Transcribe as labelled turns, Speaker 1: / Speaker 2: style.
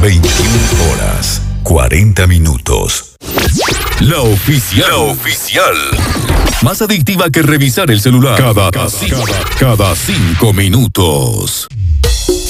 Speaker 1: 21:40. La oficial. Más adictiva que revisar el celular cada 5 minutos.